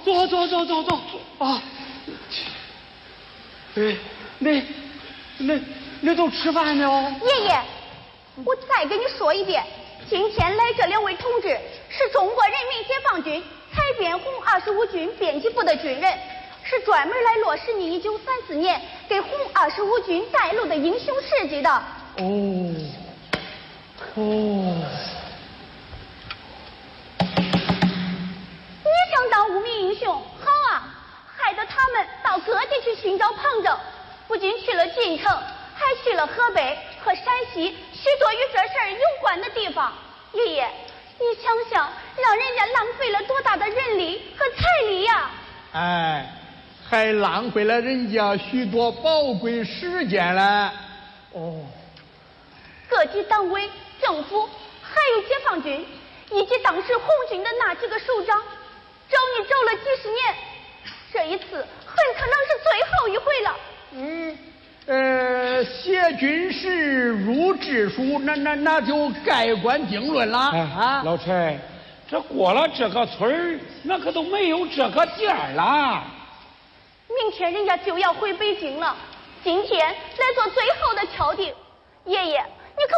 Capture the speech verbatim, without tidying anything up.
走走走走走啊！哎，那那那都吃饭了？ 爷爷，我再跟你说一遍，今天来这两位同志是中国人民解放军采编红二十五军编辑部的军人，是专门来落实你一九三四年给红二十五军带路的英雄事迹的。 哦哦。 你想当无名英雄，好啊！害得他们到各地去寻找旁证，不仅去了晋城，还去了河北和陕西许多与这事儿有关的地方。爷爷，你想想，让人家浪费了多大的人力和财力呀！ 哎，还浪费了人家许多宝贵时间了。 哦， 各级党委、政府，还有解放军，以及当时红军的那几个首长，找你找了几十年，这一次很可能是最后一回了。 嗯，呃，写军事入志书，那那那就盖棺定论了。 哎啊， 老柴，这过了这个村儿，那可都没有这个店了。 明天人家就要回北京了，今天来做最后的敲定。爷爷，